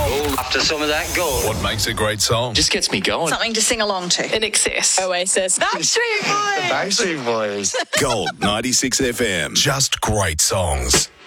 Oh, after some of that gold. What makes a great song? Just gets me going. Something to sing along to. In excess. Oasis. Backstreet Boys. Backstreet Boys. Gold 96 FM. Just great songs.